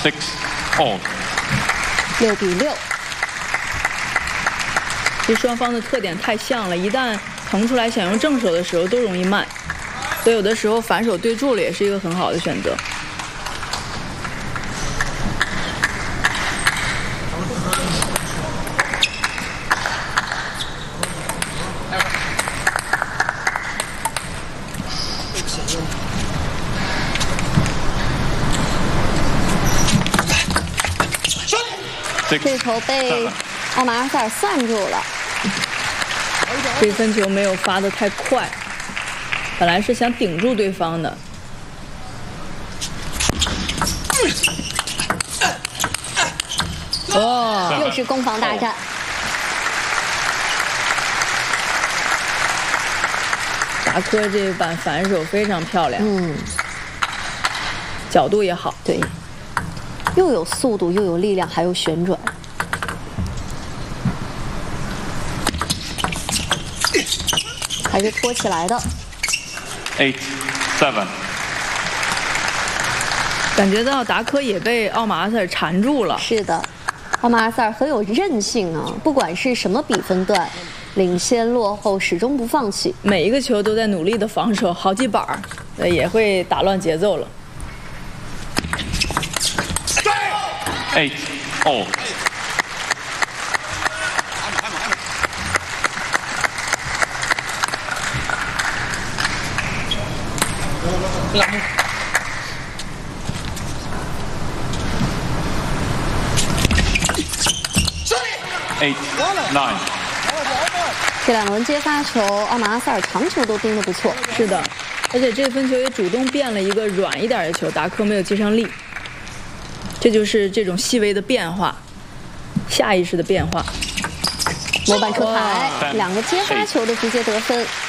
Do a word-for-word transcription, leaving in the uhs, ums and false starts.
six all。 六比六。 这双方的特点太像了，一旦腾出来想用正手的时候都容易慢，所以有的时候反手对住了也是一个很好的选择。 这球被奥马尔塞尔算住了。 这分球没有发得太快，本来是想顶住对方的。 哦，又是攻防大战。 达科这板反手非常漂亮， 嗯， 角度也好， 对，又有速度，又有力量，还有旋转。还是拖起来的。 Eight, seven。 感觉到达科也被奥马尔塞尔缠住了。 是的，奥马尔塞尔很有韧性啊，不管是什么比分段，领先落后始终不放弃。 每一个球都在努力的防守，好几板儿，呃，也会打乱节奏了。 Eight, all。Eight, nine。 这两轮接发球，奥马尔塞尔长球都盯得不错。 是的，而且这分球也主动变了一个软一点的球，达科没有接上力。这就是这种细微的变化，下意识的变化。 模板出台，两个接发球的直接得分。